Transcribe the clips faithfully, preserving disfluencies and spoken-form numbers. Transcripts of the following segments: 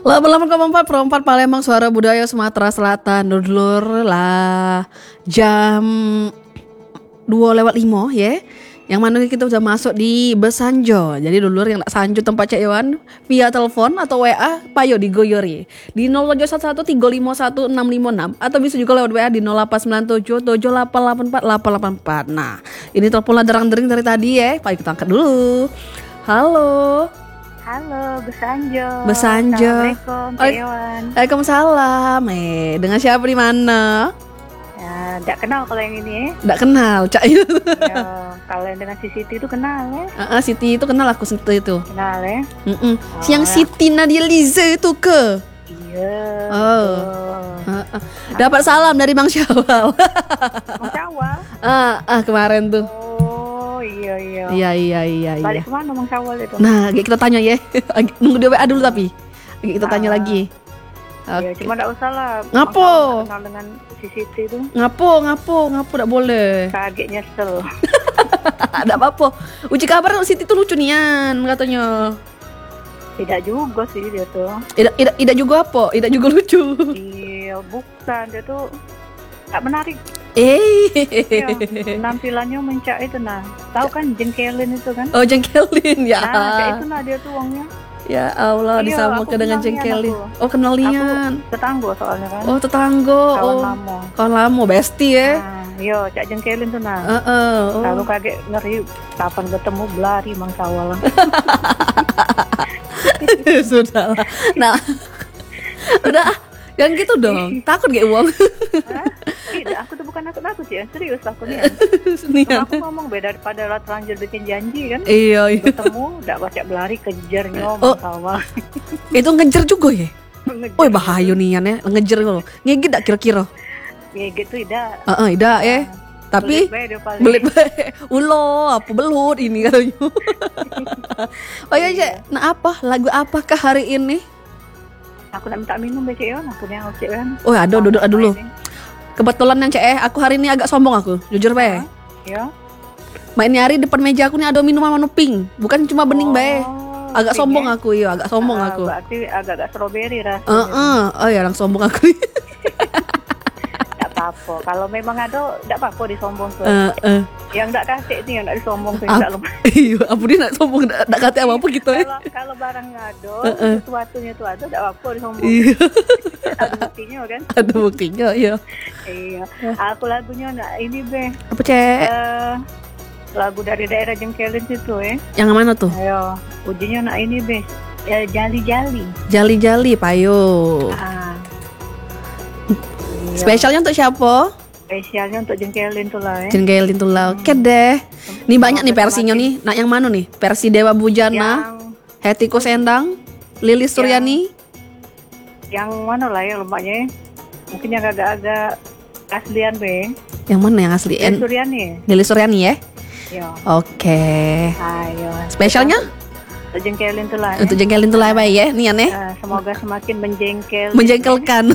delapan koma empat perempat Palembang, suara budaya Sumatera Selatan. Dulur lah jam dua lewat lima ya. Yang mana kita udah masuk di Besanjo. Jadi dulur yang nak sanjo tempat Cak Iwan via telepon atau W A payo digoyori di nol tujuh satu satu tiga lima satu enam lima enam atau bisa juga lewat W A di nol delapan sembilan tujuh tujuh delapan delapan empat delapan delapan empat. Nah, ini telepon lah derang-dering dari tadi ya. Payo kita angkat dulu. Halo. Halo, Besanjo. Besanjo. Assalamualaikum, Cak Iwan. Waalaikumsalam. Eh, dengan siapa di mana? Ya, tidak kenal kalau yang ini ya. Tidak kenal, Cak. Ya, kalau yang dengan si Siti itu kenal ya. Uh, uh, Siti itu kenal aku Siti itu. Kenal ya. Mm-mm. Oh, yang ya. Siti Nadia Liza itu ke? Iya. Oh. Uh, uh. Dapat salam dari Bang Syawal. Mas Syawal. Ah, uh, uh, kemarin tuh. Oh, iya iya. Iya iya iya iya. Balik kemana Bang Syawal itu? Nah, kita tanya ya. Nunggu dia W A dulu tapi. Kita tanya Ah. lagi. Ya, Okay. cuma enggak usah lah. Ngapo? Bang Syawal kenal dengan si Siti itu. Ngapo, ngapo, ngapo tak boleh. Kaget nyesel. Ada apa-apa. Uji kabar Siti tuh lucu nian katanya. Tidak juga sih dia tuh. Ida, ida, ida juga apa? Ida juga lucu. Iya, bukan dia tuh tak menarik. Eh. Ya, penampilannya mencak itu nah. Tahu kan jengkelin itu kan? Oh, jengkelin ya. Nah, kayak itu nah dia tuh uangnya. Ya Allah, Iya, disamakan aku dengan kenal jengkelin. Nian Oh, kenal Nian. Aku tetangga soalnya kan. Oh, tetangga. Kawan Oh, lama. kawan lama, bestie ya. Nah, yo, Cak jengkelin tuh nah. Heeh. Oh. Kalau kaget ngeri kapan ketemu belari Mang Sawal. Sudah lah. Nah, udah ah, jangan gitu dong. Takut gak uang? Hah? Tidak, aku tuh bukan nakut-nakut ya. Serius aku nih. Nian. Aku ngomong beda daripada lah terlanjur bikin janji kan. Iya, iya. Ketemu, udah baca belari kejar nyom Oh. Mang Sawal. Itu ngejar juga ya? Ngejar. Oh, bahaya Nian ya. Ngejar lo. Ngigit tak kira-kira? Ya gitu tidak. Heeh, tidak ya. Tapi Belit bae dia paling. belit bae. Ulo, apa belut ini katanya. Oh iya, Cek. Nah, apa? Lagu apakah hari ini? Aku nak minta minum baca ya, aku yang oke kan. Oh, ada duduk dulu. Kebetulan yang Cek eh, aku hari ini agak sombong aku. Jujur bae. Ya. Main nyari depan meja aku nih ada minuman warna pink. Bukan cuma bening bae. Agak pink sombong ya? aku, iya, agak sombong Ah, aku. Berarti agak-agak strawberry rasanya. Heeh. Oh ya, langsung sombong aku. Tidak apa-apa. Kalau memang ada, tidak apa-apa disombong tuh. Heeh. Yang tidak kasih itu yang tidak disombong tuh. Ah. Tidak lupa. Iya, apa dia nak sombong nak kata apa-apa gitu ya. Kalau kalau barangnya ada, Heeh. sesuatunya itu ada, tidak apa-apa disombong. Iya, Ada buktinya kan? ada buktinya, iya. Iya. Aku lagunya nak ini be. Apa, Cek? Eh, lagu dari daerah Jengkelin situ ya. Yang mana tuh? Ayo, ujinya nak ini be. Ya, jali-jali. Jali-jali, payo. Ah. Iya. Spesialnya untuk siapa? Spesialnya untuk Jengkelin tuh lah ya. Jengkelin tuh lah. Oke deh. Nih banyak nih versinya nih. Nah, yang mana nih? Versi Dewa Bujana, Yang Hetty Sendang, Lilis Suryani. yang mana lah ya lembaknya ya? Mungkin yang agak-agak aslian be. Yang mana yang asli? En En Suryani. Lilis Suryani ya. Ya. Oke. Ayo. Spesialnya Untuk Jengkelin tuh lah ya. untuk Jengkelin tuh lah baik ya, Nian ya. Ah, semoga semakin menjengkel. Menjengkelkan.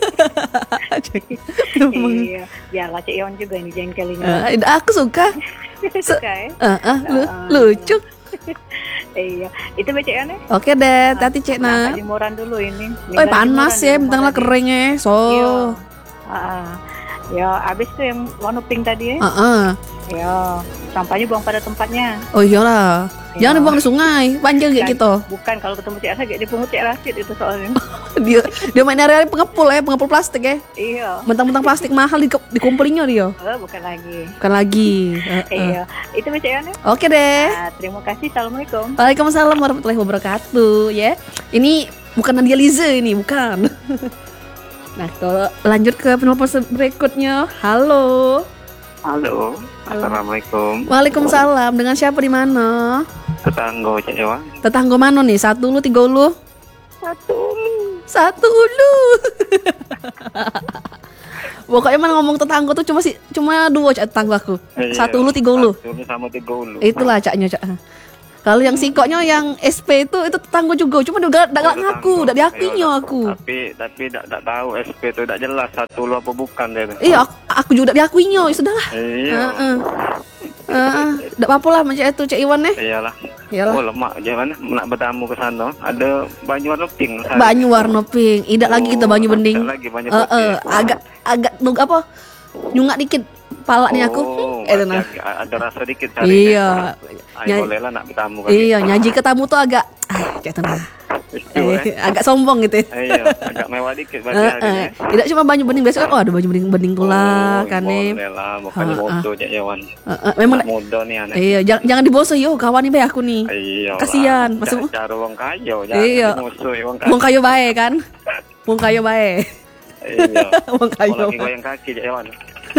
Iya. Biarlah Cik Iwan juga ini jengkelin. Eh, aku suka. Suka ya? Eh, eh, lu- Ah. lucu. Iya. Itu Cik Iwan ya? Oke deh, tati cek Nah, nah. jemuran dulu ini. Oh, panas ya, bentang lah keringnya. So. Iya. Ah, ya, abis tuh yang warna pink tadi ya. Heeh. Ya, sampahnya buang pada tempatnya. Oh iyalah. Iya. Jangan dibuang di sungai, panjang kayak Bukan- gitu. Bukan kalau ketemu Cik Asa kayak dipungut Cik Rasid itu soalnya. Dia dia main area pengepul ya, pengepul plastik ya. Iya. Mentang-mentang plastik mahal di dikumpulinnya dia. Oh, bukan lagi. Bukan lagi. Heeh. Iya. Itu Cik Iwan ya? Oke deh. Nah, terima kasih. Assalamualaikum. Waalaikumsalam warahmatullahi wabarakatuh ya. Ini bukan Nadia Liza ini, bukan. Nah, kalau lanjut ke penelpon berikutnya. Halo. Halo, assalamualaikum. Waalaikumsalam. Dengan siapa di mana? Tetangga Cak Iwan. Tetangga mana nih? Satu lu, tiga lu? Satu. Satu lu. Pokoknya mana ngomong tetangga tuh cuma si cuma dua cak tetangga aku. Satu lu, tiga lu. Satu lu sama tiga lu. Itulah caknya cak. Kalau yang sikoknya yang S P itu itu tetangga juga, cuma udah udah Oh, ngaku, udah diakuinya aku. Tapi tapi tidak tidak tahu S P itu tidak jelas satu lu apa bukan dia. Iya, aku, aku juga udah diakuinya, ya sudahlah. Iya. Heeh. Heeh, enggak apa-apa lah macam itu Cak Iwan ya. Iyalah. Iyalah. Oh lemak aja mana nak bertamu ke sana. Ada banyu warna pink. Banyu warna pink. Idak lagi kita banyu bening. Tidak lagi banyu Eh, putih. eh, agak agak nung apa? Nyungak dikit pala nih aku. Oh, Eh, nah. agak- ada rasa dikit hari Iya. Ay, Nyai- boleh lah nak bertamu kan. Iya, nyaji ke tamu tuh agak ah, kayak tenang. Itu, eh. Eh, agak sombong gitu. Iya, agak mewah dikit berarti Eh, hari ini. eh. Tidak cuma banyu bening, biasa kan oh ada banyu bening bening pula kan nih. Boleh lah, makanya Ha, bodoh je Yawan. Eh, eh, memang Anak muda nih aneh. iya, jangan jangan diboso yo kawan nih be aku nih. Iya. Kasihan, lah. masuk- Ca- cara wong kaya, jangan Iya. musuh wong kaya. Wong kayo bae kan. Wong kayo bae. Iya. Wong kayo. Kalau lagi goyang kaki je Yawan.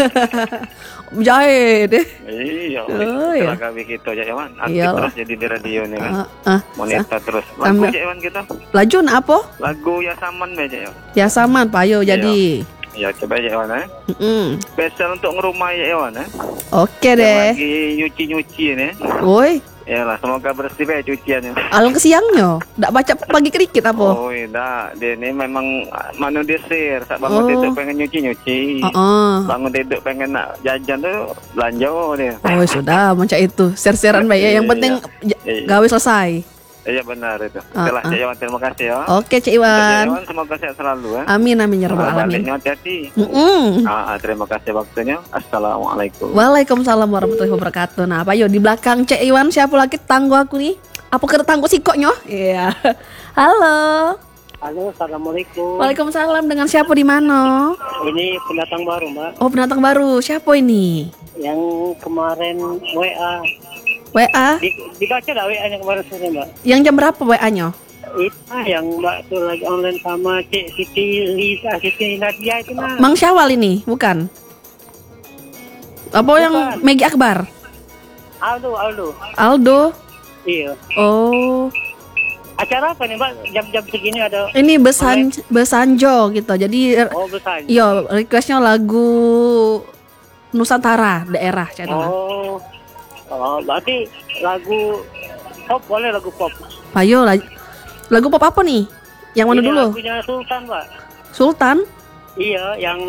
Jahe deh. Iya. Oh, iya. Itulah kami kita je Yawan. Aktif Iyalah. terus jadi di radio nih kan. Ah, ah. Monitor terus. Lagu Sambil- je Yawan kita. Laju nak apa? Lagu ya saman be je Yawan. Ya saman payo jadi. Ya coba je Yawan eh. Mm-mm. Spesial untuk ngerumah ya Yawan eh. Oke Yang deh. lagi nyuci-nyuci nih. Woi, Yalah, semoga bersih be cuciannya. alang ke siangnya. Ndak baca pagi kedikit apa? Oh, iya, dia ini memang manu desir. Saat bangun Oh. tidur pengen nyuci-nyuci. Heeh. Bangun tidur pengen nak jajan tuh belanja dia. Oh sudah macam itu. Share-sharean baik ya. Yang Iya, penting j- iya. gawe selesai. Iya benar itu. Ah, Itulah ah. Cik Iwan, terima kasih ya. Oke Cik Cik Iwan. Iwan, semoga sehat selalu ya. Amin amin ya rabbal Ah, alamin. baliknya hati-hati. Mm-mm. Ah, ah, terima kasih waktunya. Assalamualaikum. Waalaikumsalam warahmatullahi wabarakatuh. Nah, apa yo di belakang Cik Iwan siapa lagi tanggo aku nih? Apa kena tanggo sikoknya? Iya. Halo. Halo, assalamualaikum. Waalaikumsalam. Dengan siapa di mana? Ini pendatang baru, Mbak. Oh, pendatang baru. Siapa ini? Yang kemarin W A. W A. Di, dibaca dah W A-nya kemarin sore, Mbak. Yang jam berapa W A-nya? Itu ah, yang Mbak tuh lagi online sama Cik Siti Lisa, Siti Nadia itu nah. Mang Syawal ini, bukan? Apa yang Bukan. Megi Akbar? Aldo, Aldo. Aldo. Iya. Oh, Acara apa nih, Mbak? Jam-jam segini ada. ini besan besanjo gitu. Jadi Oh, besar. yo requestnya lagu Nusantara daerah Cik Nona. Oh. Oh, berarti lagu pop boleh lagu pop. Ayo lagu, lagu pop apa nih? Yang mana Ini dulu? Lagunya Sultan, Mbak. Sultan? Iya, yang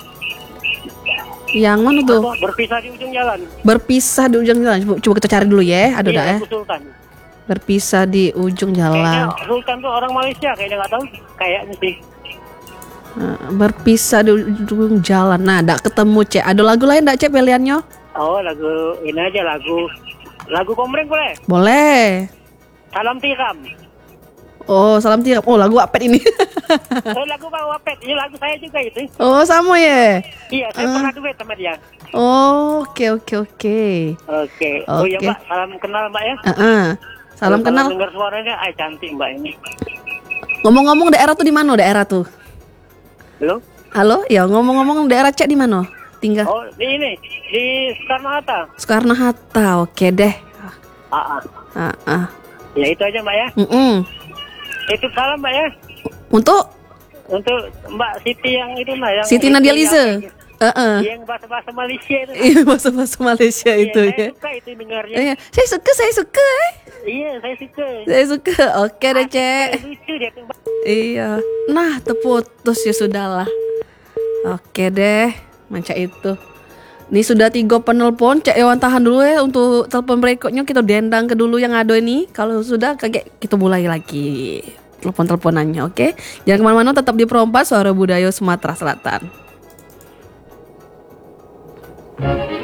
Yang mana tuh? apa, berpisah di ujung jalan. Berpisah di ujung jalan. Coba- Coba kita cari dulu ya. Aduh Iya, dah ya. lagu Sultan. Berpisah di ujung Kayaknya jalan. Sultan tuh orang Malaysia, kayaknya nggak tahu. Kayaknya sih. Nah, berpisah di ujung jalan. Nah, ndak ketemu Cek. Ada lagu lain ndak Cek pilihannya? Oh, lagu ini aja lagu lagu Komreng boleh. Boleh. Salam tiram. Oh, salam tiap. Oh, lagu Apet ini. Oh, lagu Bang Wapet. Ini lagu saya juga itu. Oh, sama ya. Iya, saya Ah. pernah duet sama dia. Oh, oke oke oke. Oke. Oh ya Oke. Mbak, salam kenal Mbak ya. Heeh. Salam Kalau kenal. Dengar suaranya, ay cantik Mbak ini. Ngomong-ngomong daerah tuh di mana daerah tuh? Halo? Halo, ya ngomong-ngomong daerah Cek di mana? Tinggal Oh, di ini di Soekarno Hatta. Soekarno Hatta. Oke deh. Ah, ah. Ah, ah. Ya itu aja Mbak ya. Mm-mm. Itu salam Mbak ya. Untuk Untuk Mbak Siti yang itu nah yang Siti Nadia Lisa. yang, Heeh. yang bahasa-bahasa Malaysia itu. Iya, bahasa-bahasa Malaysia Iya, itu saya ya. suka itu dengarnya. Iya, saya suka, saya suka. eh. Iya, saya suka. Saya suka. Oke deh, Cek. Lucu dia tuh Mbak. Iya. Nah, terputus ya sudahlah. Oke deh, macam itu. Ini sudah tiga penelpon. Cek Iwan tahan dulu ya untuk telepon berikutnya. Kita dendang ke dulu yang ada ini. Kalau sudah kaget kita mulai lagi telepon-teleponannya. Oke. Jangan kemana-mana, tetap di Perompas Suara Budaya Sumatera Selatan.